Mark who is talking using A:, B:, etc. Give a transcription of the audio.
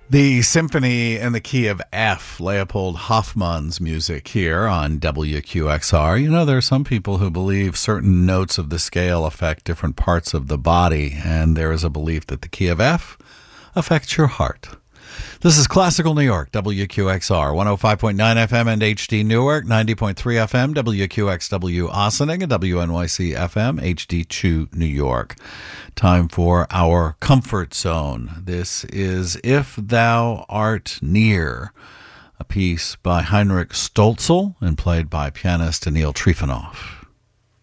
A: The symphony in the key of F, Leopold Hoffmann's music here on WQXR. You know, there are some people who believe certain notes of the scale affect different parts of the body, and there is a belief that the key of F affects your heart. This is Classical New York, WQXR, 105.9 FM and HD Newark, 90.3 FM, WQXW Ossining, and WNYC FM, HD2 New York. Time for our Comfort Zone. This is If Thou Art Near, a piece by Heinrich Stölzl and played by pianist Emil Trifonov.